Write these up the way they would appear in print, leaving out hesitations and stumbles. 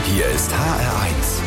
Hier ist HR1.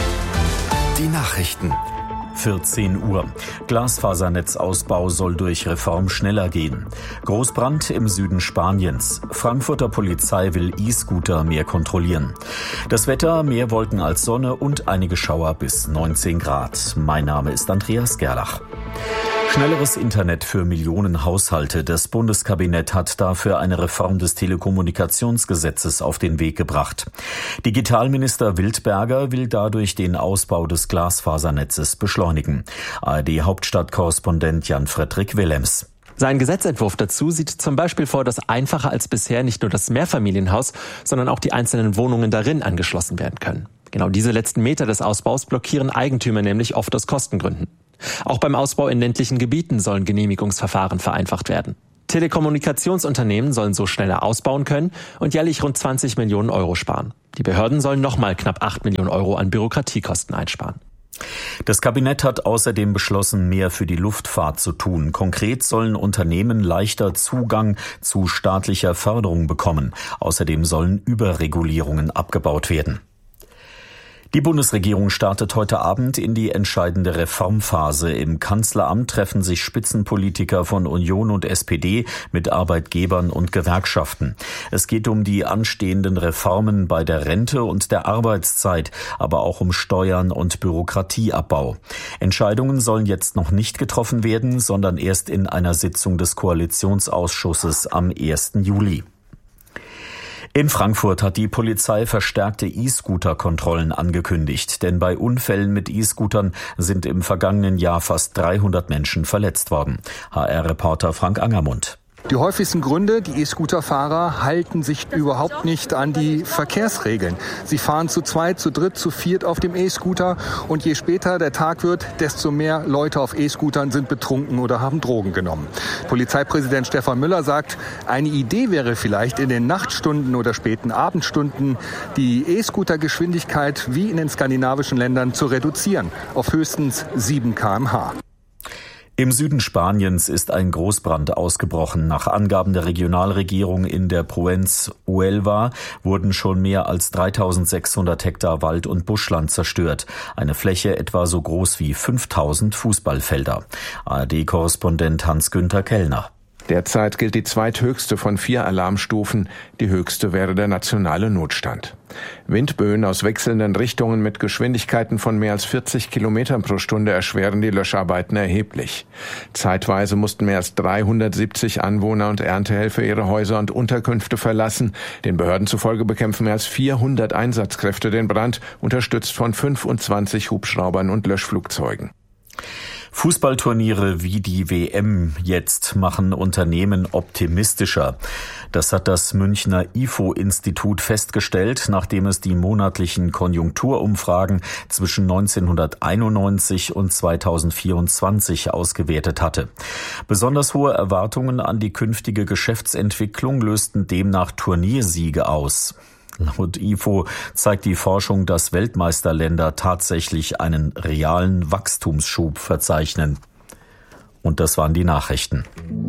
Die Nachrichten. 14 Uhr. Glasfasernetzausbau soll durch Reform schneller gehen. Großbrand im Süden Spaniens. Frankfurter Polizei will E-Scooter mehr kontrollieren. Das Wetter, mehr Wolken als Sonne und einige Schauer bis 19 Grad. Mein Name ist Andreas Gerlach. Schnelleres Internet für Millionen Haushalte. Das Bundeskabinett hat dafür eine Reform des Telekommunikationsgesetzes auf den Weg gebracht. Digitalminister Wildberger will dadurch den Ausbau des Glasfasernetzes beschleunigen. ARD-Hauptstadtkorrespondent Jan-Fredrik Willems. Sein Gesetzentwurf dazu sieht zum Beispiel vor, dass einfacher als bisher nicht nur das Mehrfamilienhaus, sondern auch die einzelnen Wohnungen darin angeschlossen werden können. Genau diese letzten Meter des Ausbaus blockieren Eigentümer nämlich oft aus Kostengründen. Auch beim Ausbau in ländlichen Gebieten sollen Genehmigungsverfahren vereinfacht werden. Telekommunikationsunternehmen sollen so schneller ausbauen können und jährlich rund 20 Millionen Euro sparen. Die Behörden sollen nochmal knapp 8 Millionen Euro an Bürokratiekosten einsparen. Das Kabinett hat außerdem beschlossen, mehr für die Luftfahrt zu tun. Konkret sollen Unternehmen leichter Zugang zu staatlicher Förderung bekommen. Außerdem sollen Überregulierungen abgebaut werden. Die Bundesregierung startet heute Abend in die entscheidende Reformphase. Im Kanzleramt treffen sich Spitzenpolitiker von Union und SPD mit Arbeitgebern und Gewerkschaften. Es geht um die anstehenden Reformen bei der Rente und der Arbeitszeit, aber auch um Steuern und Bürokratieabbau. Entscheidungen sollen jetzt noch nicht getroffen werden, sondern erst in einer Sitzung des Koalitionsausschusses am 1. Juli. In Frankfurt hat die Polizei verstärkte E-Scooter-Kontrollen angekündigt, denn bei Unfällen mit E-Scootern sind im vergangenen Jahr fast 300 Menschen verletzt worden. HR-Reporter Frank Angermund. Die häufigsten Gründe, die E-Scooter-Fahrer halten sich überhaupt nicht an die Verkehrsregeln. Sie fahren zu zweit, zu dritt, zu viert auf dem E-Scooter und je später der Tag wird, desto mehr Leute auf E-Scootern sind betrunken oder haben Drogen genommen. Polizeipräsident Stefan Müller sagt, eine Idee wäre vielleicht in den Nachtstunden oder späten Abendstunden die E-Scooter-Geschwindigkeit wie in den skandinavischen Ländern zu reduzieren auf höchstens 7 km/h. Im Süden Spaniens ist ein Großbrand ausgebrochen. Nach Angaben der Regionalregierung in der Provinz Huelva wurden schon mehr als 3600 Hektar Wald- und Buschland zerstört. Eine Fläche etwa so groß wie 5000 Fußballfelder. ARD-Korrespondent Hans-Günther Kellner. Derzeit gilt die zweithöchste von 4 Alarmstufen. Die höchste wäre der nationale Notstand. Windböen aus wechselnden Richtungen mit Geschwindigkeiten von mehr als 40 Kilometern pro Stunde erschweren die Löscharbeiten erheblich. Zeitweise mussten mehr als 370 Anwohner und Erntehelfer ihre Häuser und Unterkünfte verlassen. Den Behörden zufolge bekämpfen mehr als 400 Einsatzkräfte den Brand, unterstützt von 25 Hubschraubern und Löschflugzeugen. Fußballturniere wie die WM jetzt machen Unternehmen optimistischer. Das hat das Münchner IFO-Institut festgestellt, nachdem es die monatlichen Konjunkturumfragen zwischen 1991 und 2024 ausgewertet hatte. Besonders hohe Erwartungen an die künftige Geschäftsentwicklung lösten demnach Turniersiege aus. Laut IFO zeigt die Forschung, dass Weltmeisterländer tatsächlich einen realen Wachstumsschub verzeichnen. Und das waren die Nachrichten.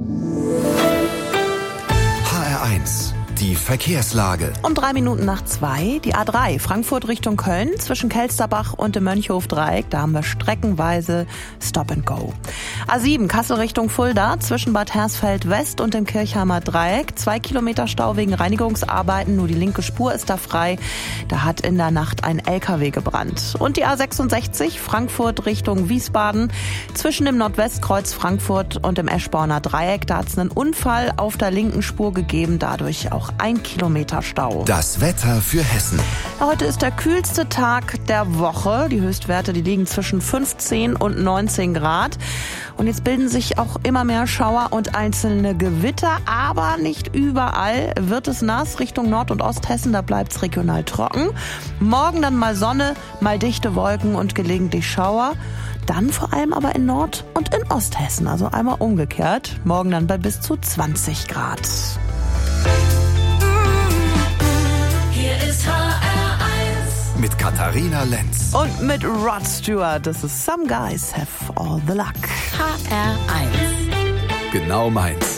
HR1, die Verkehrslage. Um 3 Minuten nach 2, die A3 Frankfurt Richtung Köln zwischen Kelsterbach und dem Mönchhof-Dreieck. Da haben wir streckenweise Stop and Go. A7 Kassel Richtung Fulda zwischen Bad Hersfeld West und dem Kirchheimer Dreieck. 2 Kilometer Stau wegen Reinigungsarbeiten. Nur die linke Spur ist da frei. Da hat in der Nacht ein LKW gebrannt. Und die A66 Frankfurt Richtung Wiesbaden zwischen dem Nordwestkreuz Frankfurt und dem Eschborner Dreieck. Da hat es einen Unfall auf der linken Spur gegeben. Dadurch auch 1 Kilometer Stau. Das Wetter für Hessen. Heute ist der kühlste Tag der Woche. Die Höchstwerte, die liegen zwischen 15 und 19 Grad. Und jetzt bilden sich auch immer mehr Schauer und einzelne Gewitter. Aber nicht überall wird es nass. Richtung Nord- und Osthessen, da bleibt es regional trocken. Morgen dann mal Sonne, mal dichte Wolken und gelegentlich Schauer. Dann vor allem aber in Nord- und in Osthessen. Also einmal umgekehrt. Morgen dann bei bis zu 20 Grad. Mit Katharina Lenz. Und mit Rod Stewart. Das ist Some Guys Have All the Luck. HR1. Genau meins.